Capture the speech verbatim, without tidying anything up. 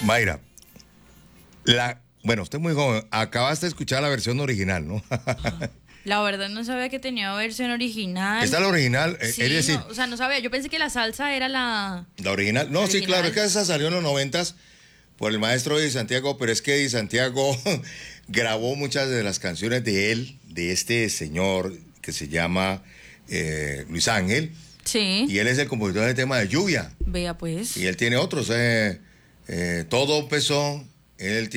Mayra, la, bueno, usted es muy joven, acabaste de escuchar la versión original, ¿no? La verdad no sabía que tenía versión original. Esta es la original, Sí, es decir... no, o sea, no sabía, yo pensé que la salsa era la... La original, no, la sí, original. claro, es que esa salió en los noventas por el maestro Di Santiago, pero es que Di Santiago grabó muchas de las canciones de él, de este señor que se llama eh, Luis Ángel, Sí. y él es el compositor del tema de Lluvia, Vea pues. y él tiene otros, eh, eh, Todo empezó, él